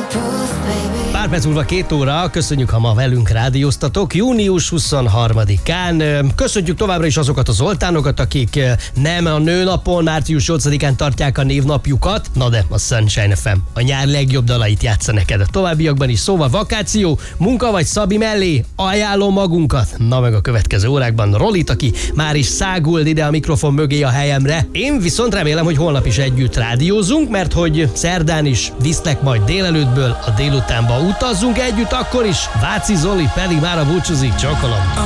Pár perc múlva 2 óra, köszönjük, ha ma velünk rádióztatok. Június 23-án. Köszönjük továbbra is azokat a zoltánokat, akik nem a nőnapon, március 8-án tartják a névnapjukat. Na de a Sunshine FM a nyár legjobb dalait játsza neked a továbbiakban is. Szóval vakáció, munka vagy Szabi mellé, ajánlom magunkat. Na meg a következő órákban Rolit, aki már is száguld ide a mikrofon mögé a helyemre. Én viszont remélem, hogy holnap is együtt rádiózunk, mert hogy szerdán is viszlek majd délelőttből a délutánba. Utazzunk együtt akkor is. Váci Zoli pedig már a búcsúzik, csokolom.